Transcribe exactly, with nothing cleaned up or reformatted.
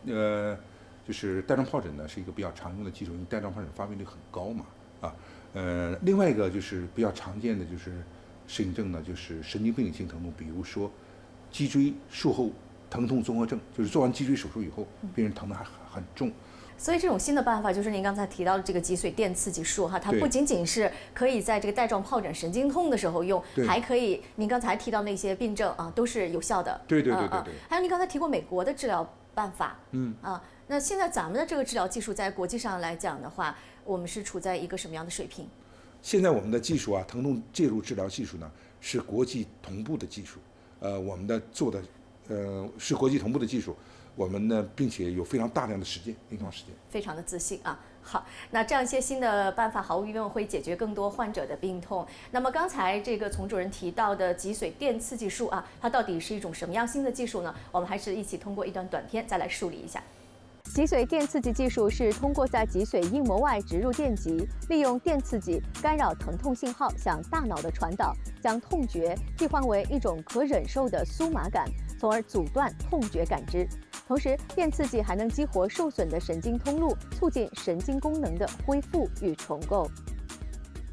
呃，就是带状疱疹呢是一个比较常用的技术，因为带状疱疹发病率很高嘛，啊，呃，另外一个就是比较常见的就是适应症呢，就是神经病理性疼痛，比如说脊椎术后疼痛综合症，就是做完脊椎手术以后，病人疼得还很重。 所以这种新的办法就是您刚才提到的这个脊髓电刺激术哈，它不仅仅是可以在这个带状疱疹神经痛的时候用，还可以您刚才提到那些病症啊都是有效的。 对对对对对。 还有您刚才提过美国的治疗办法， 嗯啊，那现在咱们的这个治疗技术在国际上来讲的话，我们是处在一个什么样的水平？ 现在我们的技术啊，疼痛介入治疗技术呢是国际同步的技术，呃，我们的做的呃是国际同步的技术。我们呢，并且有非常大量的实践，临床实践， 非常的自信啊。好，那这样一些新的办法，毫无疑问会解决更多患者的病痛。那么刚才这个丛主任提到的脊髓电刺激术啊，它到底是一种什么样新的技术呢？我们还是一起通过一段短片再来梳理一下。脊髓电刺激技术是通过在脊髓硬膜外植入电极，利用电刺激干扰疼痛信号向大脑的传导，将痛觉替换为一种可忍受的酥麻感，从而阻断痛觉感知。同时，电刺激还能激活受损的神经通路，促进神经功能的恢复与重构。